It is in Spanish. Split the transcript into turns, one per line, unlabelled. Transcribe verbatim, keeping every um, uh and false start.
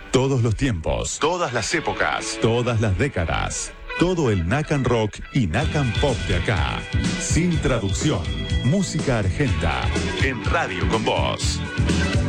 Todos los tiempos, todas las épocas, todas las décadas. Todo el Nacan Rock y Nacan Pop de acá. Sin traducción. Música argenta. En Radio con Vos.